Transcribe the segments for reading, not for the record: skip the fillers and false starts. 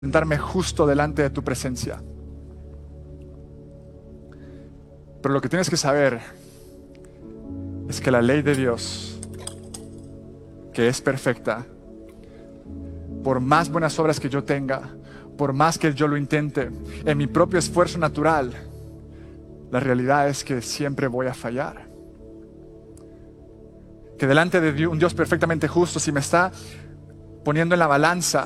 presentarme justo delante de tu presencia. Pero lo que tienes que saber es que la ley de Dios, que es perfecta, por más buenas obras que yo tenga, por más que yo lo intente, en mi propio esfuerzo natural, la realidad es que siempre voy a fallar. Que delante de un Dios perfectamente justo, si me está poniendo en la balanza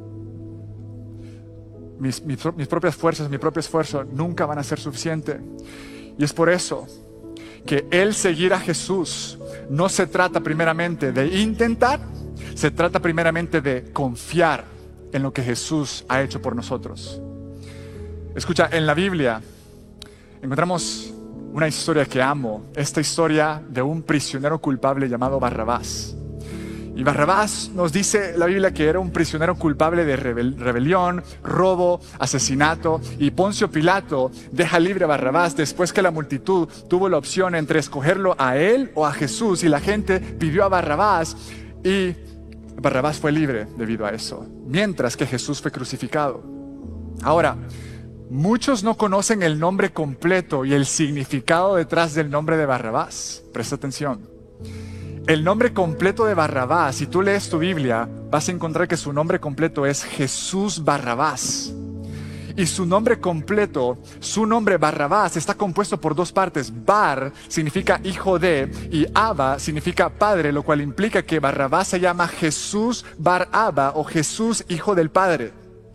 mis propias fuerzas, mi propio esfuerzo, nunca van a ser suficientes. Y es por eso que el seguir a Jesús no se trata primeramente de intentar, se trata primeramente de confiar en lo que Jesús ha hecho por nosotros. Escucha, en la Biblia encontramos una historia que amo, esta historia de un prisionero culpable llamado Barrabás. Y Barrabás nos dice la Biblia que era un prisionero culpable de rebelión, robo, asesinato, y Poncio Pilato deja libre a Barrabás después que la multitud tuvo la opción entre escogerlo a él o a Jesús, y la gente pidió a Barrabás y Barrabás fue libre debido a eso, mientras que Jesús fue crucificado. Ahora, muchos no conocen el nombre completo y el significado detrás del nombre de Barrabás. Presta atención. El nombre completo de Barrabás, si tú lees tu Biblia, vas a encontrar que su nombre completo es Jesús Barrabás. Y su nombre completo, su nombre Barrabás, está compuesto por dos partes. Bar significa hijo de y Abba significa padre, lo cual implica que Barrabás se llama Jesús Bar Abba o Jesús hijo del Padre.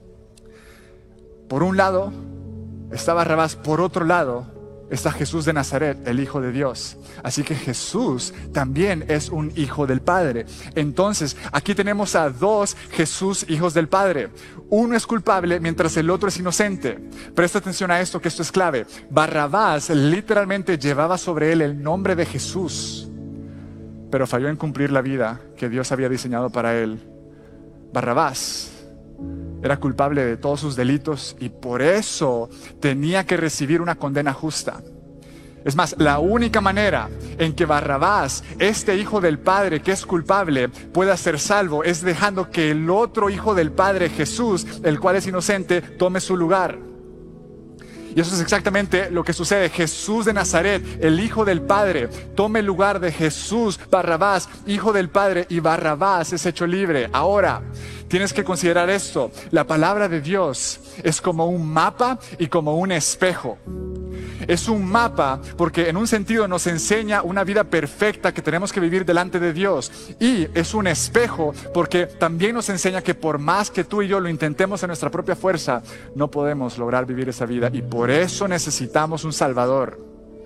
Por un lado está Barrabás, por otro lado está Jesús de Nazaret, el Hijo de Dios. Así que Jesús también es un hijo del Padre. Entonces, aquí tenemos a dos Jesús hijos del Padre. Uno es culpable mientras el otro es inocente. Presta atención a esto, que esto es clave. Barrabás literalmente llevaba sobre él el nombre de Jesús, pero falló en cumplir la vida que Dios había diseñado para él. Barrabás era culpable de todos sus delitos y por eso tenía que recibir una condena justa. Es más, la única manera en que Barrabás, este hijo del Padre que es culpable, pueda ser salvo es dejando que el otro hijo del Padre, Jesús, el cual es inocente, tome su lugar. Y eso es exactamente lo que sucede. Jesús de Nazaret, el Hijo del Padre, toma el lugar de Jesús, Barrabás, Hijo del Padre, y Barrabás es hecho libre. Ahora, tienes que considerar esto. La palabra de Dios es como un mapa y como un espejo. Es un mapa porque en un sentido nos enseña una vida perfecta que tenemos que vivir delante de Dios. Y es un espejo porque también nos enseña que por más que tú y yo lo intentemos en nuestra propia fuerza, no podemos lograr vivir esa vida. Y por eso necesitamos un Salvador.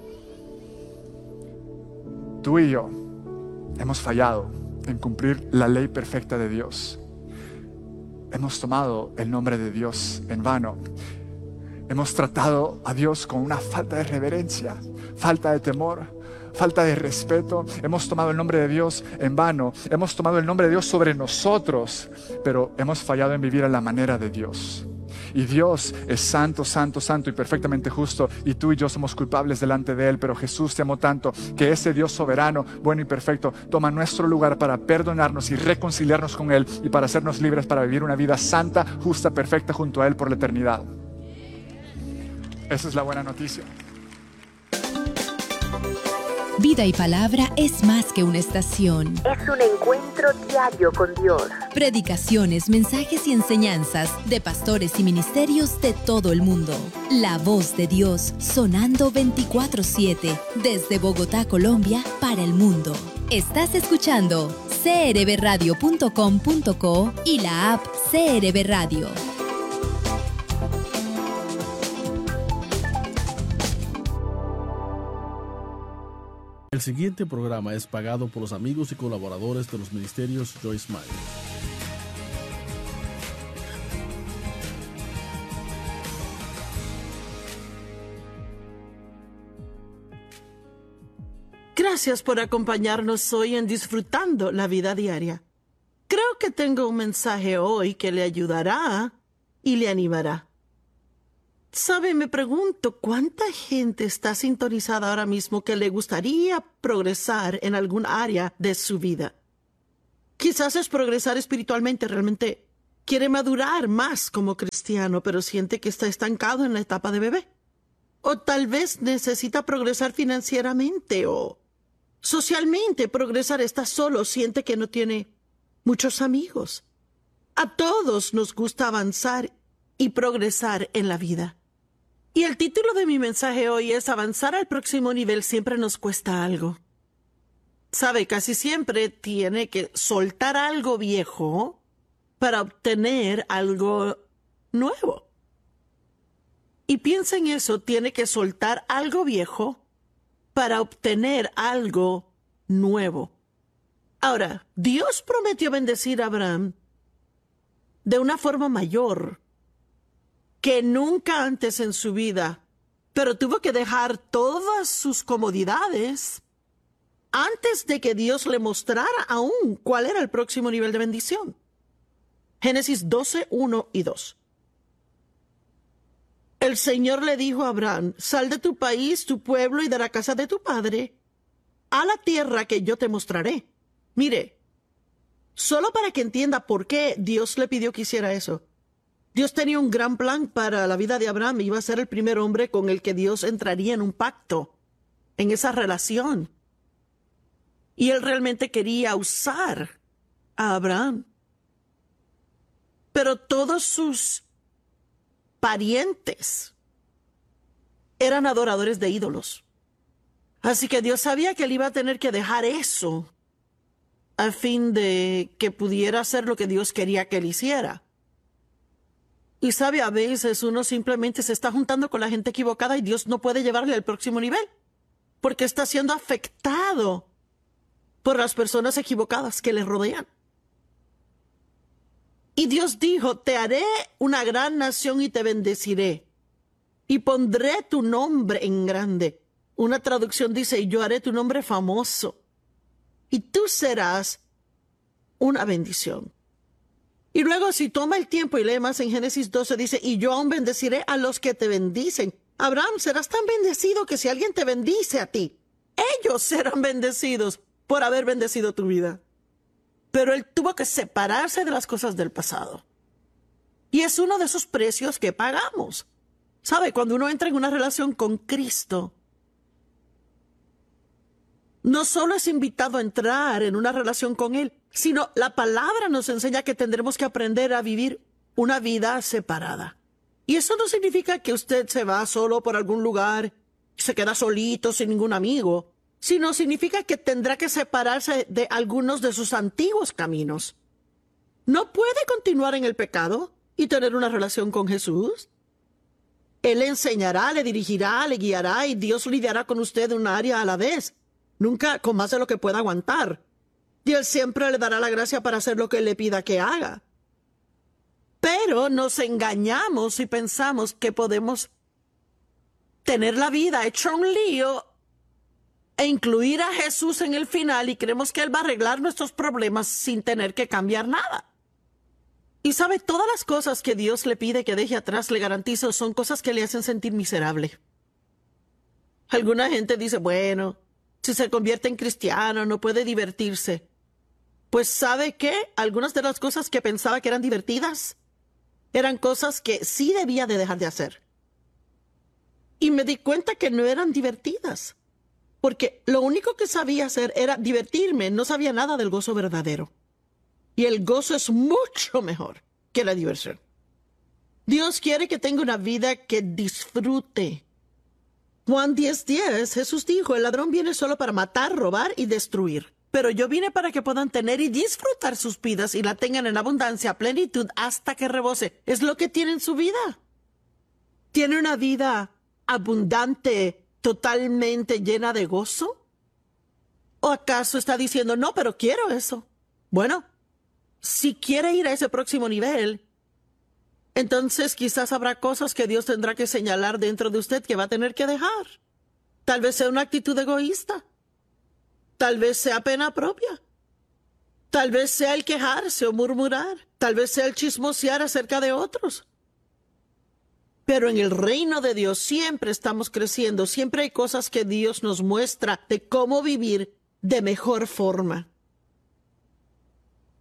Tú y yo hemos fallado en cumplir la ley perfecta de Dios. Hemos tomado el nombre de Dios en vano. Hemos tratado a Dios con una falta de reverencia, falta de temor, falta de respeto. Hemos tomado el nombre de Dios en vano. Hemos tomado el nombre de Dios sobre nosotros, pero hemos fallado en vivir a la manera de Dios. Y Dios es santo, santo, santo y perfectamente justo, y tú y yo somos culpables delante de Él, pero Jesús te amó tanto que ese Dios soberano, bueno y perfecto, toma nuestro lugar para perdonarnos y reconciliarnos con Él y para hacernos libres para vivir una vida santa, justa, perfecta junto a Él por la eternidad. Esa es la buena noticia. Vida y Palabra es más que una estación. Es un encuentro diario con Dios. Predicaciones, mensajes y enseñanzas de pastores y ministerios de todo el mundo. La voz de Dios sonando 24/7 desde Bogotá, Colombia, para el mundo. Estás escuchando crbradio.com.co y la app CRB Radio. El siguiente programa es pagado por los amigos y colaboradores de los ministerios Joyce Meyer. Gracias por acompañarnos hoy en Disfrutando la Vida Diaria. Creo que tengo un mensaje hoy que le ayudará y le animará. ¿Sabe? Me pregunto cuánta gente está sintonizada ahora mismo que le gustaría progresar en algún área de su vida. Quizás es progresar espiritualmente. Realmente quiere madurar más como cristiano, pero siente que está estancado en la etapa de bebé. O tal vez necesita progresar financieramente o socialmente. Progresar, está solo, siente que no tiene muchos amigos. A todos nos gusta avanzar y progresar en la vida. Y el título de mi mensaje hoy es: avanzar al próximo nivel siempre nos cuesta algo. Sabe, casi siempre tiene que soltar algo viejo para obtener algo nuevo. Y piensa en eso, tiene que soltar algo viejo para obtener algo nuevo. Ahora, Dios prometió bendecir a Abraham de una forma mayor que nunca antes en su vida, pero tuvo que dejar todas sus comodidades antes de que Dios le mostrara aún cuál era el próximo nivel de bendición. Génesis 12, 1 y 2. El Señor le dijo a Abraham: sal de tu país, tu pueblo y de la casa de tu padre a la tierra que yo te mostraré. Mire, solo para que entienda por qué Dios le pidió que hiciera eso. Dios tenía un gran plan para la vida de Abraham. Iba a ser el primer hombre con el que Dios entraría en un pacto, en esa relación. Y él realmente quería usar a Abraham. Pero todos sus parientes eran adoradores de ídolos. Así que Dios sabía que él iba a tener que dejar eso a fin de que pudiera hacer lo que Dios quería que él hiciera. Y sabe, a veces uno simplemente se está juntando con la gente equivocada y Dios no puede llevarle al próximo nivel, porque está siendo afectado por las personas equivocadas que le rodean. Y Dios dijo: te haré una gran nación y te bendeciré, y pondré tu nombre en grande. Una traducción dice: y yo haré tu nombre famoso, y tú serás una bendición. Y luego, si toma el tiempo y lee más en Génesis 12, dice: y yo aún bendeciré a los que te bendicen. Abraham, serás tan bendecido que si alguien te bendice a ti, ellos serán bendecidos por haber bendecido tu vida. Pero él tuvo que separarse de las cosas del pasado. Y es uno de esos precios que pagamos. ¿Sabe? Cuando uno entra en una relación con Cristo, no solo es invitado a entrar en una relación con Él, sino la palabra nos enseña que tendremos que aprender a vivir una vida separada. Y eso no significa que usted se va solo por algún lugar y se queda solito sin ningún amigo, sino significa que tendrá que separarse de algunos de sus antiguos caminos. No puede continuar en el pecado y tener una relación con Jesús. Él le enseñará, le dirigirá, le guiará y Dios lidiará con usted en un área a la vez, nunca con más de lo que pueda aguantar. Y Él siempre le dará la gracia para hacer lo que Él le pida que haga. Pero nos engañamos y pensamos que podemos tener la vida hecha un lío e incluir a Jesús en el final y creemos que Él va a arreglar nuestros problemas sin tener que cambiar nada. Y sabe, todas las cosas que Dios le pide que deje atrás, le garantizo, son cosas que le hacen sentir miserable. Alguna gente dice: bueno, si se convierte en cristiano no puede divertirse. Pues ¿sabe qué? Algunas de las cosas que pensaba que eran divertidas eran cosas que sí debía de dejar de hacer. Y me di cuenta que no eran divertidas, porque lo único que sabía hacer era divertirme, no sabía nada del gozo verdadero. Y el gozo es mucho mejor que la diversión. Dios quiere que tenga una vida que disfrute. Juan 10:10, Jesús dijo: el ladrón viene solo para matar, robar y destruir. Pero yo vine para que puedan tener y disfrutar sus vidas y la tengan en abundancia, plenitud, hasta que rebose. Es lo que tiene en su vida. ¿Tiene una vida abundante, totalmente llena de gozo? ¿O acaso está diciendo: no, pero quiero eso? Bueno, si quiere ir a ese próximo nivel, entonces quizás habrá cosas que Dios tendrá que señalar dentro de usted que va a tener que dejar. Tal vez sea una actitud egoísta. Tal vez sea pena propia. Tal vez sea el quejarse o murmurar. Tal vez sea el chismosear acerca de otros. Pero en el reino de Dios siempre estamos creciendo. Siempre hay cosas que Dios nos muestra de cómo vivir de mejor forma.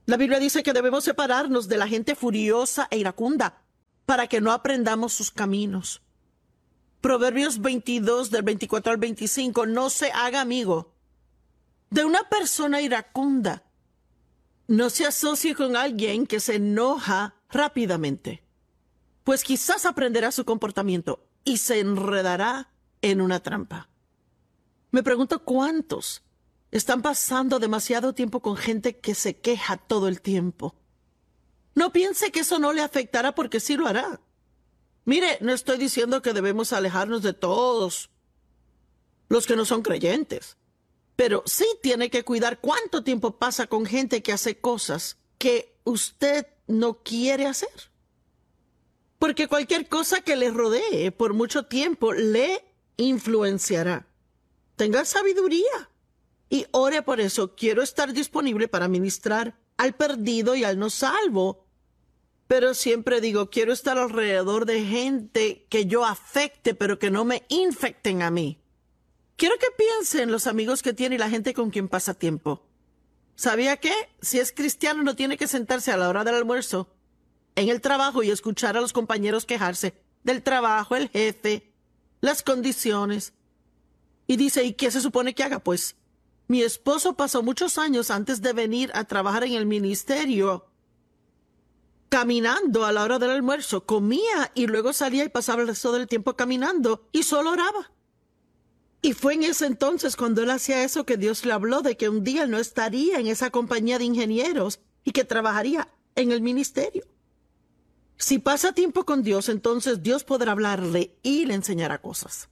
La Biblia dice que debemos separarnos de la gente furiosa e iracunda para que no aprendamos sus caminos. Proverbios 22, del 24 al 25, no se haga amigo de una persona iracunda. No se asocie con alguien que se enoja rápidamente, pues quizás aprenderá su comportamiento y se enredará en una trampa. Me pregunto cuántos están pasando demasiado tiempo con gente que se queja todo el tiempo. No piense que eso no le afectará, porque sí lo hará. Mire, no estoy diciendo que debemos alejarnos de todos los que no son creyentes, pero sí tiene que cuidar cuánto tiempo pasa con gente que hace cosas que usted no quiere hacer. Porque cualquier cosa que le rodee por mucho tiempo le influenciará. Tenga sabiduría y ore por eso. Quiero estar disponible para ministrar al perdido y al no salvo. Pero siempre digo, quiero estar alrededor de gente que yo afecte, pero que no me infecten a mí. Quiero que piense en los amigos que tiene y la gente con quien pasa tiempo. ¿Sabía qué? Si es cristiano, no tiene que sentarse a la hora del almuerzo en el trabajo y escuchar a los compañeros quejarse del trabajo, el jefe, las condiciones. Y dice, ¿y qué se supone que haga? Pues, mi esposo pasó muchos años antes de venir a trabajar en el ministerio caminando a la hora del almuerzo. Comía y luego salía y pasaba el resto del tiempo caminando y solo oraba. Y fue en ese entonces, cuando él hacía eso, que Dios le habló de que un día él no estaría en esa compañía de ingenieros y que trabajaría en el ministerio. Si pasa tiempo con Dios, entonces Dios podrá hablarle y le enseñará cosas.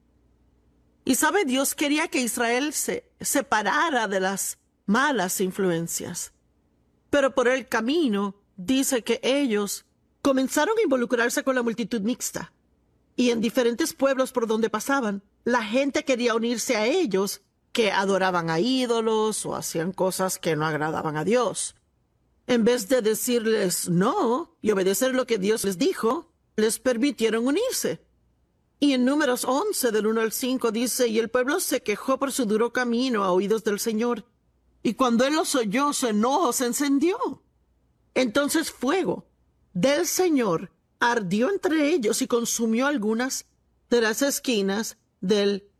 Y sabe, Dios quería que Israel se separara de las malas influencias. Pero por el camino dice que ellos comenzaron a involucrarse con la multitud mixta. Y en diferentes pueblos por donde pasaban, la gente quería unirse a ellos, que adoraban a ídolos o hacían cosas que no agradaban a Dios. En vez de decirles no y obedecer lo que Dios les dijo, les permitieron unirse. Y en Números 11, del 1 al 5, dice, y el pueblo se quejó por su duro camino a oídos del Señor. Y cuando él los oyó, su enojo se encendió. Entonces fuego del Señor ardió entre ellos y consumió algunas de las esquinas del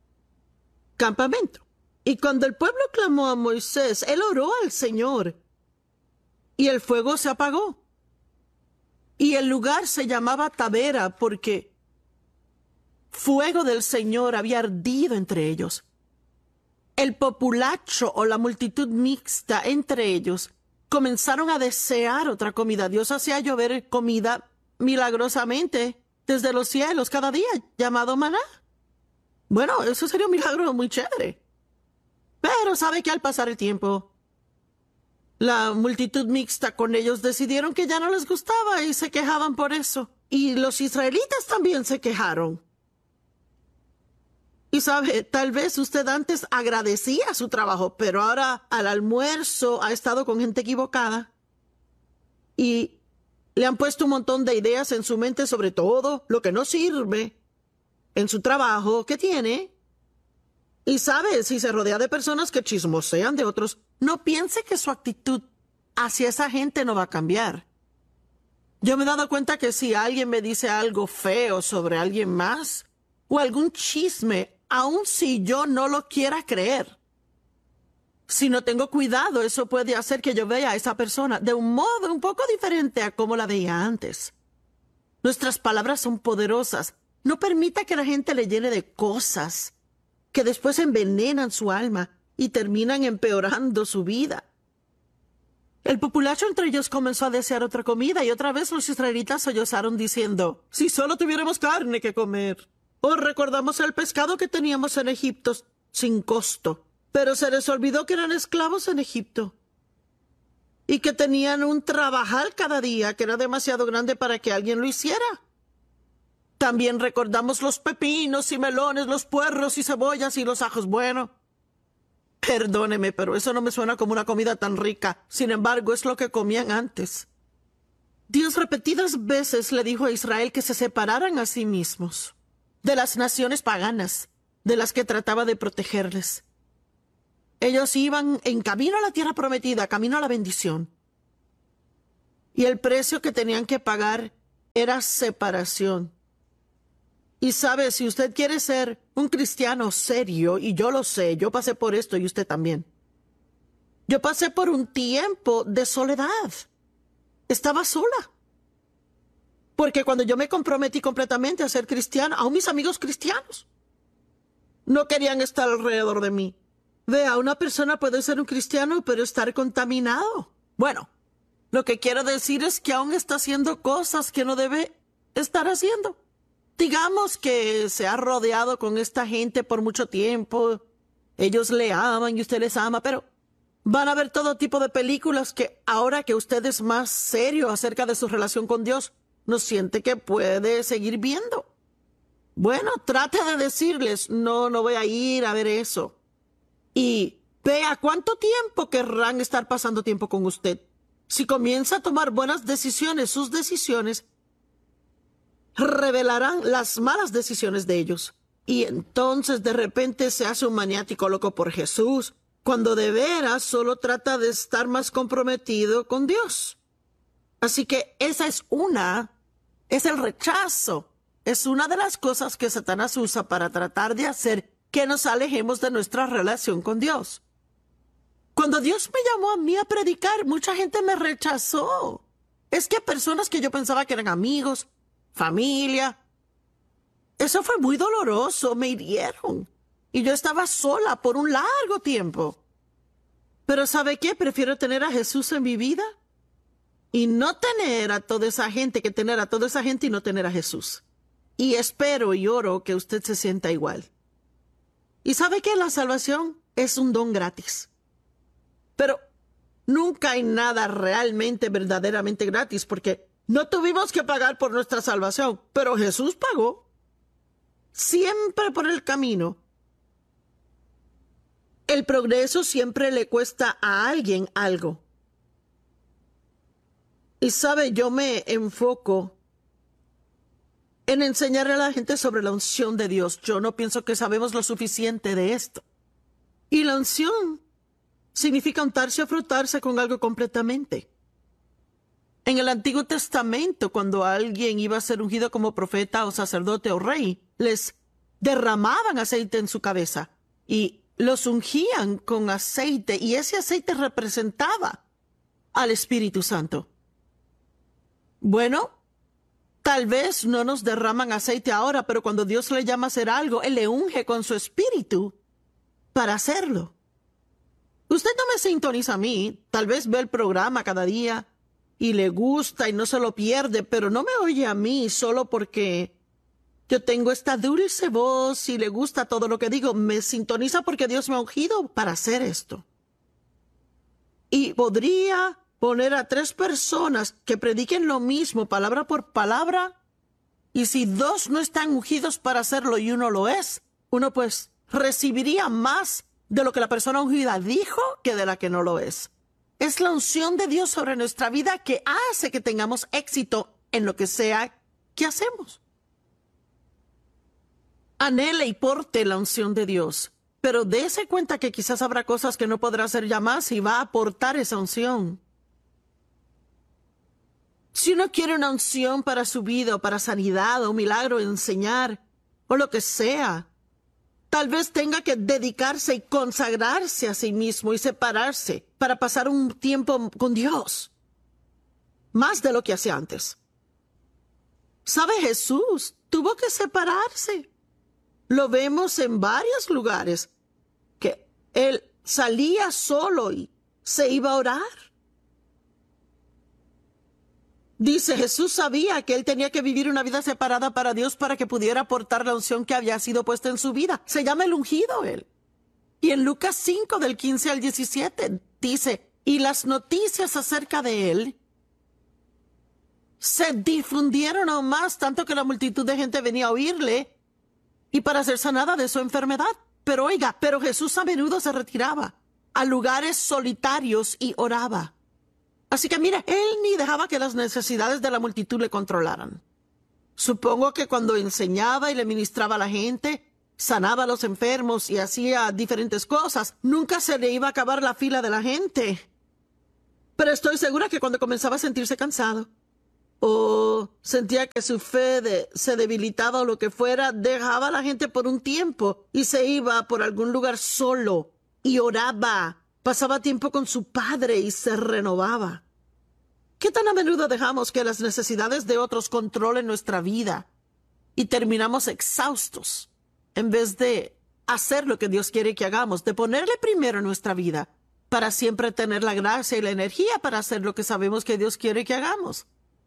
campamento. Y cuando el pueblo clamó a Moisés, él oró al Señor, y el fuego se apagó. Y el lugar se llamaba Tabera, porque fuego del Señor había ardido entre ellos. El populacho o la multitud mixta entre ellos comenzaron a desear otra comida. Dios hacía llover comida milagrosamente desde los cielos cada día, llamado maná. Bueno, eso sería un milagro muy chévere. Pero sabe que al pasar el tiempo, la multitud mixta con ellos decidieron que ya no les gustaba y se quejaban por eso. Y los israelitas también se quejaron. Y sabe, tal vez usted antes agradecía su trabajo, pero ahora al almuerzo ha estado con gente equivocada y le han puesto un montón de ideas en su mente sobre todo lo que no sirve en su trabajo que tiene. Y sabe, si se rodea de personas que chismosean de otros, no piense que su actitud hacia esa gente no va a cambiar. Yo me he dado cuenta que si alguien me dice algo feo sobre alguien más o algún chisme, aun si yo no lo quiera creer, si no tengo cuidado, eso puede hacer que yo vea a esa persona de un modo un poco diferente a como la veía antes. Nuestras palabras son poderosas. No permita que la gente le llene de cosas que después envenenan su alma y terminan empeorando su vida. El populacho entre ellos comenzó a desear otra comida y otra vez los israelitas sollozaron diciendo, si solo tuviéramos carne que comer. O recordamos el pescado que teníamos en Egipto sin costo, pero se les olvidó que eran esclavos en Egipto y que tenían un trabajar cada día que era demasiado grande para que alguien lo hiciera. También recordamos los pepinos y melones, los puerros y cebollas y los ajos. Bueno, perdóneme, pero eso no me suena como una comida tan rica. Sin embargo, es lo que comían antes. Dios repetidas veces le dijo a Israel que se separaran a sí mismos de las naciones paganas, de las que trataba de protegerles. Ellos iban en camino a la tierra prometida, camino a la bendición. Y el precio que tenían que pagar era separación. Y sabe, si usted quiere ser un cristiano serio, y yo lo sé, yo pasé por esto y usted también. Yo pasé por un tiempo de soledad. Estaba sola. Porque cuando yo me comprometí completamente a ser cristiana, aún mis amigos cristianos no querían estar alrededor de mí. Vea, una persona puede ser un cristiano, pero estar contaminado. Bueno, lo que quiero decir es que aún está haciendo cosas que no debe estar haciendo. Digamos que se ha rodeado con esta gente por mucho tiempo. Ellos le aman y usted les ama, pero van a ver todo tipo de películas que ahora que usted es más serio acerca de su relación con Dios, no siente que puede seguir viendo. Bueno, trate de decirles, no voy a ir a ver eso. Y vea cuánto tiempo querrán estar pasando tiempo con usted. Si comienza a tomar buenas decisiones, sus decisiones revelarán las malas decisiones de ellos. Y entonces de repente se hace un maniático loco por Jesús, cuando de veras solo trata de estar más comprometido con Dios. Así que esa es el rechazo. Es una de las cosas que Satanás usa para tratar de hacer que nos alejemos de nuestra relación con Dios. Cuando Dios me llamó a mí a predicar, mucha gente me rechazó. Es que personas que yo pensaba que eran amigos, familia, eso fue muy doloroso, me hirieron. Y yo estaba sola por un largo tiempo. Pero ¿sabe qué? Prefiero tener a Jesús en mi vida y no tener a toda esa gente que tener a toda esa gente y no tener a Jesús. Y espero y oro que usted se sienta igual. Y ¿sabe qué? La salvación es un don gratis. Pero nunca hay nada realmente, verdaderamente gratis, porque no tuvimos que pagar por nuestra salvación, pero Jesús pagó. Siempre por el camino. El progreso siempre le cuesta a alguien algo. Y sabe, yo me enfoco en enseñarle a la gente sobre la unción de Dios. Yo no pienso que sabemos lo suficiente de esto. Y la unción significa untarse o frotarse con algo completamente. En el Antiguo Testamento, cuando alguien iba a ser ungido como profeta o sacerdote o rey, les derramaban aceite en su cabeza y los ungían con aceite, y ese aceite representaba al Espíritu Santo. Bueno, tal vez no nos derraman aceite ahora, pero cuando Dios le llama a hacer algo, Él le unge con su espíritu para hacerlo. Usted no me sintoniza a mí, tal vez ve el programa cada día y le gusta y no se lo pierde, pero no me oye a mí solo porque yo tengo esta dulce voz y le gusta todo lo que digo. Me sintoniza porque Dios me ha ungido para hacer esto. Y podría poner a 3 personas que prediquen lo mismo, palabra por palabra, y si 2 no están ungidos para hacerlo y uno lo es, uno pues recibiría más de lo que la persona ungida dijo que de la que no lo es. Es la unción de Dios sobre nuestra vida que hace que tengamos éxito en lo que sea que hacemos. Anhele y porte la unción de Dios, pero dése cuenta que quizás habrá cosas que no podrá hacer ya más y va a aportar esa unción. Si uno quiere una unción para su vida o para sanidad o un milagro, enseñar o lo que sea, tal vez tenga que dedicarse y consagrarse a sí mismo y separarse para pasar un tiempo con Dios, más de lo que hacía antes. ¿Sabe? Jesús tuvo que separarse. Lo vemos en varios lugares, que Él salía solo y se iba a orar. Dice, Jesús sabía que Él tenía que vivir una vida separada para Dios para que pudiera aportar la unción que había sido puesta en su vida. Se llama el ungido Él. Y en Lucas 5, del 15 al 17, dice, y las noticias acerca de Él se difundieron aún más, tanto que la multitud de gente venía a oírle y para ser sanada de su enfermedad. Pero oiga, Jesús a menudo se retiraba a lugares solitarios y oraba. Así que mire, Él ni dejaba que las necesidades de la multitud le controlaran. Supongo que cuando enseñaba y le ministraba a la gente, sanaba a los enfermos y hacía diferentes cosas. Nunca se le iba a acabar la fila de la gente. Pero estoy segura que cuando comenzaba a sentirse cansado o sentía que su fe se debilitaba o lo que fuera, dejaba a la gente por un tiempo y se iba por algún lugar solo y oraba. Pasaba tiempo con su padre y se renovaba. ¿Qué tan a menudo dejamos que las necesidades de otros controlen nuestra vida y terminamos exhaustos en vez de hacer lo que Dios quiere que hagamos, de ponerle primero en nuestra vida para siempre tener la gracia y la energía para hacer lo que sabemos que Dios quiere que hagamos?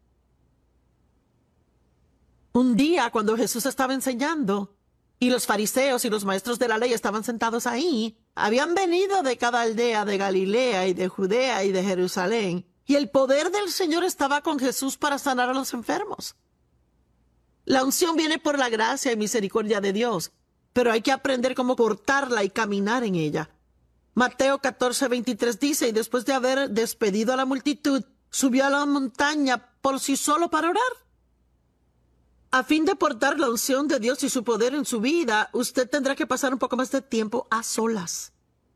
Un día, cuando Jesús estaba enseñando y los fariseos y los maestros de la ley estaban sentados ahí, habían venido de cada aldea de Galilea y de Judea y de Jerusalén, y el poder del Señor estaba con Jesús para sanar a los enfermos. La unción viene por la gracia y misericordia de Dios, pero hay que aprender cómo portarla y caminar en ella. Mateo 14:23 dice, y después de haber despedido a la multitud, subió a la montaña por sí solo para orar. A fin de portar la unción de Dios y su poder en su vida, usted tendrá que pasar un poco más de tiempo a solas.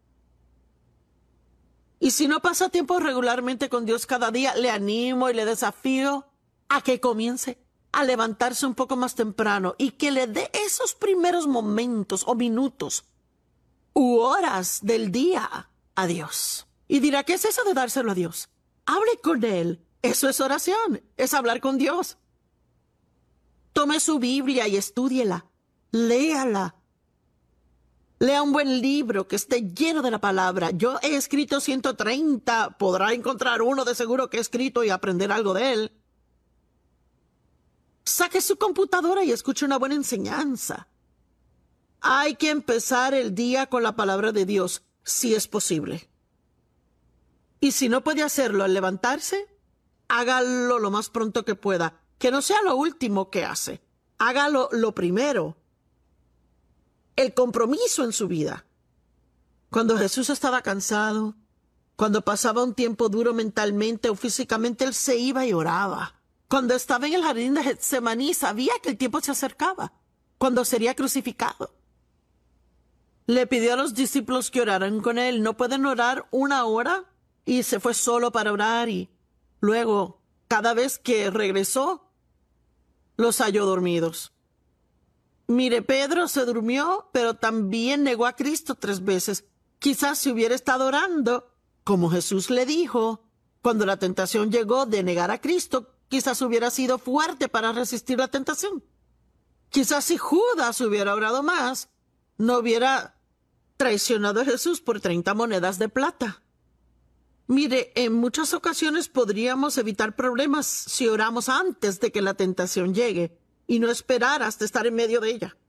Y si no pasa tiempo regularmente con Dios cada día, le animo y le desafío a que comience a levantarse un poco más temprano y que le dé esos primeros momentos o minutos u horas del día a Dios. Y dirá, ¿qué es eso de dárselo a Dios? Hable con Él. Eso es oración, es hablar con Dios. Tome su Biblia y estúdiela. Léala. Lea un buen libro que esté lleno de la palabra. Yo he escrito 130. Podrá encontrar uno de seguro que he escrito y aprender algo de él. Saque su computadora y escuche una buena enseñanza. Hay que empezar el día con la palabra de Dios, si es posible. Y si no puede hacerlo al levantarse, hágalo lo más pronto que pueda. Que no sea lo último que hace. Hágalo lo primero. El compromiso en su vida. Cuando Jesús estaba cansado, cuando pasaba un tiempo duro mentalmente o físicamente, Él se iba y oraba. Cuando estaba en el jardín de Getsemaní, sabía que el tiempo se acercaba, cuando sería crucificado. Le pidió a los discípulos que oraran con Él. No pueden orar una hora, y se fue solo para orar, y luego, cada vez que regresó, los halló dormidos. Mire, Pedro se durmió, pero también negó a Cristo 3 veces. Quizás si hubiera estado orando, como Jesús le dijo, cuando la tentación llegó de negar a Cristo, quizás hubiera sido fuerte para resistir la tentación. Quizás si Judas hubiera orado más, no hubiera traicionado a Jesús por 30 monedas de plata. Mire, en muchas ocasiones podríamos evitar problemas si oramos antes de que la tentación llegue y no esperar hasta estar en medio de ella.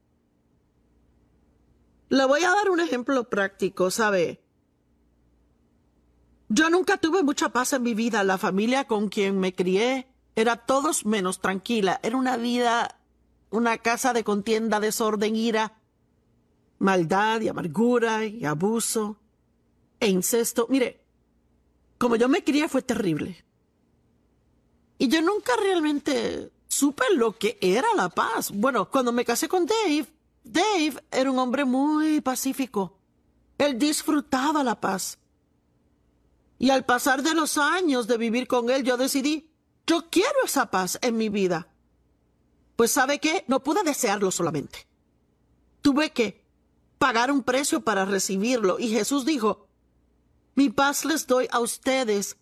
Le voy a dar un ejemplo práctico, ¿sabe? Yo nunca tuve mucha paz en mi vida. La familia con quien me crié era todos menos tranquila. Era una vida, una casa de contienda, desorden, ira, maldad y amargura y abuso e incesto. Mire, como yo me crié fue terrible. Y yo nunca realmente supe lo que era la paz. Bueno, cuando me casé con Dave era un hombre muy pacífico. Él disfrutaba la paz. Y al pasar de los años de vivir con él, yo decidí, yo quiero esa paz en mi vida. Pues ¿sabe qué? No pude desearlo solamente. Tuve que pagar un precio para recibirlo. Y Jesús dijo, mi paz les doy a ustedes.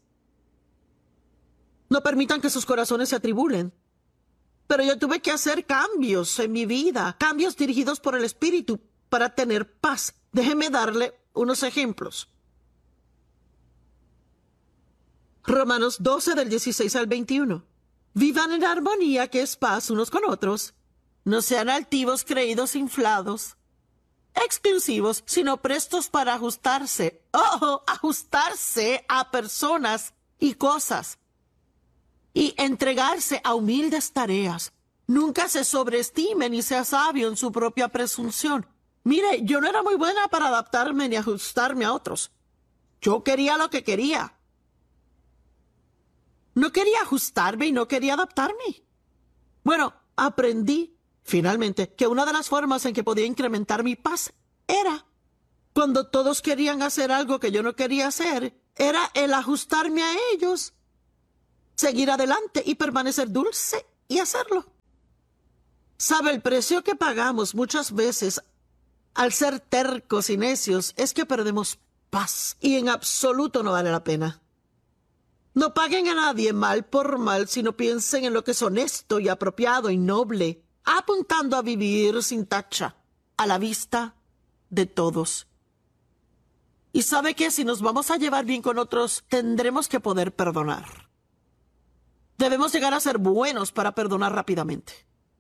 No permitan que sus corazones se atribulen. Pero yo tuve que hacer cambios en mi vida, cambios dirigidos por el Espíritu para tener paz. Déjeme darle unos ejemplos. Romanos 12 del 16 al 21. Vivan en armonía, que es paz unos con otros. No sean altivos, creídos, inflados, exclusivos, sino prestos para ajustarse. Ajustarse a personas y cosas. Y entregarse a humildes tareas. Nunca se sobreestime ni sea sabio en su propia presunción. Mire, yo no era muy buena para adaptarme ni ajustarme a otros. Yo quería lo que quería. No quería ajustarme y no quería adaptarme. Bueno, aprendí finalmente, que una de las formas en que podía incrementar mi paz era, cuando todos querían hacer algo que yo no quería hacer, era el ajustarme a ellos, seguir adelante y permanecer dulce y hacerlo. ¿Sabe? El precio que pagamos muchas veces al ser tercos y necios es que perdemos paz y en absoluto no vale la pena. No paguen a nadie mal por mal, sino piensen en lo que es honesto y apropiado y noble, apuntando a vivir sin tacha, a la vista de todos. Y sabe que si nos vamos a llevar bien con otros, tendremos que poder perdonar. Debemos llegar a ser buenos para perdonar rápidamente.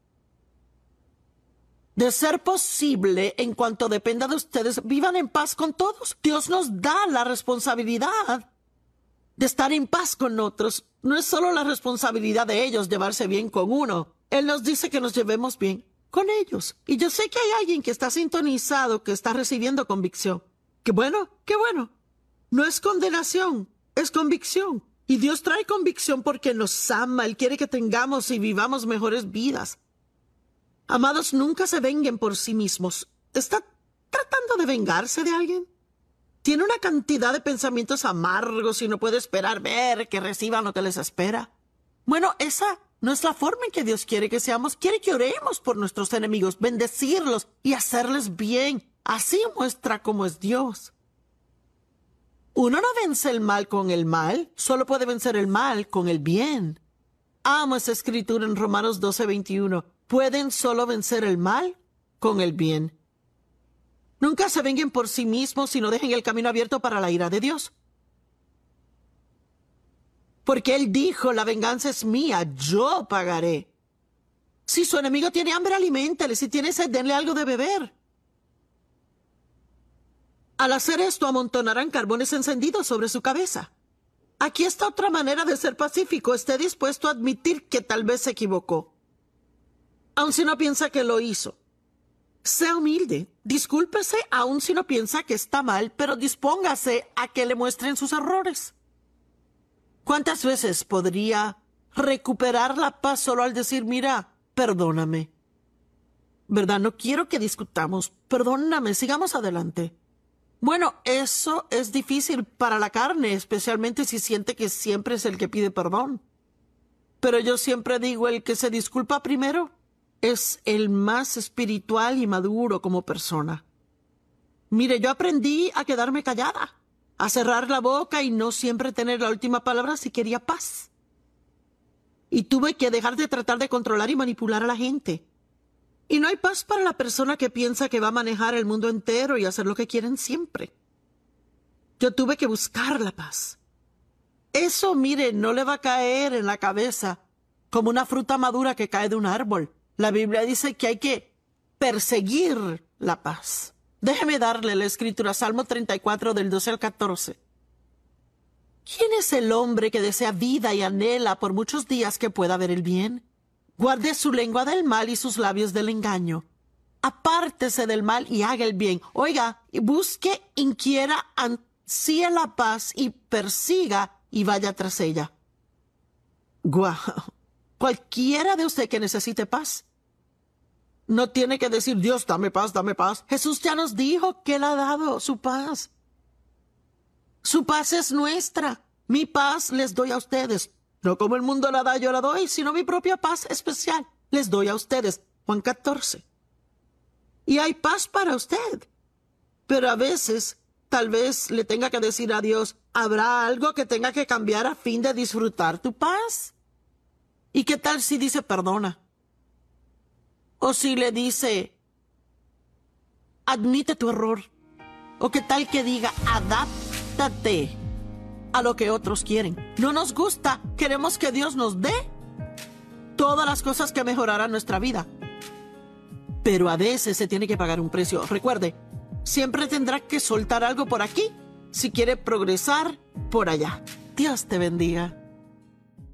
De ser posible, en cuanto dependa de ustedes, vivan en paz con todos. Dios nos da la responsabilidad de estar en paz con otros. No es solo la responsabilidad de ellos llevarse bien con uno. Él nos dice que nos llevemos bien con ellos. Y yo sé que hay alguien que está sintonizado, que está recibiendo convicción. ¡Qué bueno! ¡Qué bueno! No es condenación, es convicción. Y Dios trae convicción porque nos ama. Él quiere que tengamos y vivamos mejores vidas. Amados, nunca se venguen por sí mismos. ¿Está tratando de vengarse de alguien? Tiene una cantidad de pensamientos amargos y no puede esperar ver que reciban lo que les espera. Bueno, esa no es la forma en que Dios quiere que seamos. Quiere que oremos por nuestros enemigos, bendecirlos y hacerles bien. Así muestra cómo es Dios. Uno no vence el mal con el mal, solo puede vencer el mal con el bien. Amo esa escritura en Romanos 12:21. Pueden solo vencer el mal con el bien. Nunca se venguen por sí mismos, sino dejen el camino abierto para la ira de Dios. Porque Él dijo, la venganza es mía, yo pagaré. Si su enemigo tiene hambre, aliméntale. Si tiene sed, denle algo de beber. Al hacer esto, amontonarán carbones encendidos sobre su cabeza. Aquí está otra manera de ser pacífico. Esté dispuesto a admitir que tal vez se equivocó, aun si no piensa que lo hizo. Sea humilde. Discúlpese aun si no piensa que está mal, pero dispóngase a que le muestren sus errores. ¿Cuántas veces podría recuperar la paz solo al decir, mira, perdóname? ¿Verdad? No quiero que discutamos. Perdóname, sigamos adelante. Bueno, eso es difícil para la carne, especialmente si siente que siempre es el que pide perdón. Pero yo siempre digo, el que se disculpa primero es el más espiritual y maduro como persona. Mire, yo aprendí a quedarme callada, a cerrar la boca y no siempre tener la última palabra si quería paz. Y tuve que dejar de tratar de controlar y manipular a la gente. Y no hay paz para la persona que piensa que va a manejar el mundo entero y hacer lo que quieren siempre. Yo tuve que buscar la paz. Eso, mire, no le va a caer en la cabeza como una fruta madura que cae de un árbol. La Biblia dice que hay que perseguir la paz. Déjeme darle la escritura, Salmo 34, del 12 al 14. ¿Quién es el hombre que desea vida y anhela por muchos días que pueda ver el bien? Guarde su lengua del mal y sus labios del engaño. Apártese del mal y haga el bien. Oiga, busque, inquiera, ansíe la paz y persiga y vaya tras ella. Guau. Cualquiera de usted que necesite paz, no tiene que decir, Dios, dame paz, dame paz. Jesús ya nos dijo que Él ha dado su paz. Su paz es nuestra. Mi paz les doy a ustedes. No como el mundo la da, yo la doy, sino mi propia paz especial les doy a ustedes. Juan 14. Y hay paz para usted. Pero a veces, tal vez le tenga que decir a Dios, ¿habrá algo que tenga que cambiar a fin de disfrutar tu paz? ¿Y qué tal si dice perdona? O si le dice, admite tu error. O qué tal que diga, adáptate a lo que otros quieren. No nos gusta, queremos que Dios nos dé todas las cosas que mejorarán nuestra vida. Pero a veces se tiene que pagar un precio. Recuerde, siempre tendrá que soltar algo por aquí si quiere progresar por allá. Dios te bendiga.